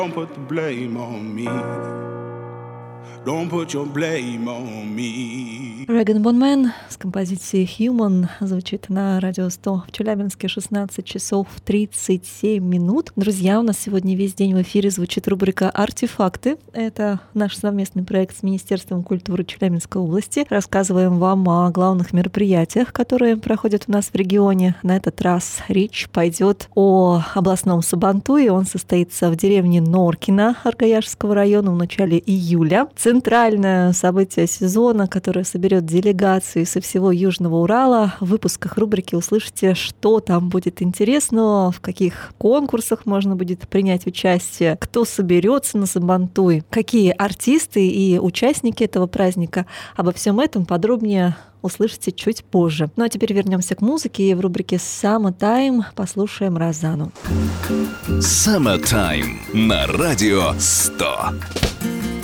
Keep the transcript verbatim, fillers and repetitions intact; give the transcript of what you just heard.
Don't put the blame on me. Don't put your blame on me. Рэган Бон Мэн с композицией «Human» звучит на Радио сто в Челябинске, шестнадцать часов тридцать семь минут. Друзья, у нас сегодня весь день в эфире звучит рубрика «Артефакты». Это наш совместный проект с Министерством культуры Челябинской области. Рассказываем вам о главных мероприятиях, которые проходят у нас в регионе. На этот раз речь пойдет о областном Сабантуе. Он состоится в деревне Норкино Аргаяшского района в начале июля. Центральное событие сезона, которое соберет делегации со всего Южного Урала. В выпусках рубрики услышите, что там будет интересного, в каких конкурсах можно будет принять участие, кто соберется на Сабантуй, какие артисты и участники этого праздника. Обо всем этом подробнее услышите чуть позже. Ну а теперь вернемся к музыке и в рубрике «Summertime» послушаем Розану. Summertime на Радио сто.